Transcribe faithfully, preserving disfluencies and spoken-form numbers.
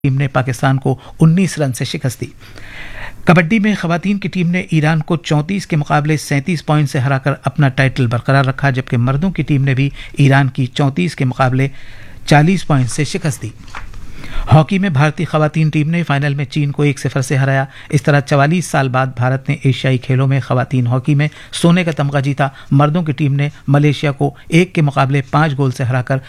Team ने पाकिस्तान को उन्नीस रन से शिकस्त दी। कबड्डी में खवातीन की टीम ने ईरान को चौंतीस के मुकाबले सैंतीस पॉइंट से हराकर अपना टाइटल बरकरार रखा, जबकि मर्दों की टीम ने भी ईरान की चौंतीस के मुकाबले चालीस पॉइंट से शिकस्त दी। हॉकी में भारतीय खवातीन टीम ने फाइनल में चीन को एक सिफर से हराया। इस तरह चवालीस साल बाद भारत ने एशियाई खेलों में खवातीन हॉकी में सोने का तमगा जीता। मर्दों की टीम ने मलेशिया को एक के मुकाबले पांच गोल से हराकर